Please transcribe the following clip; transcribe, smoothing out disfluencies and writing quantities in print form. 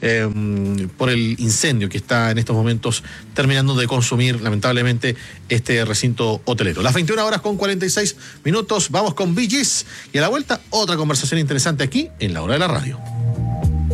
por el incendio que está en estos momentos terminando de consumir lamentablemente este recinto hotelero. Las 21:46, vamos con Bee Gees y a la vuelta otra conversación interesante aquí en La Hora de la Radio.